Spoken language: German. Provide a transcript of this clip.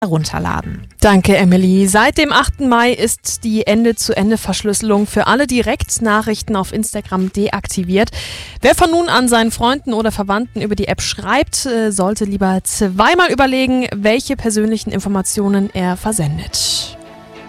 herunterladen. Danke, Emily. Seit dem 8. Mai ist die Ende-zu-Ende-Verschlüsselung für alle Direktnachrichten auf Instagram deaktiviert. Wer von nun an seinen Freunden oder Verwandten über die App schreibt, sollte lieber zweimal überlegen, welche persönlichen Informationen er versendet.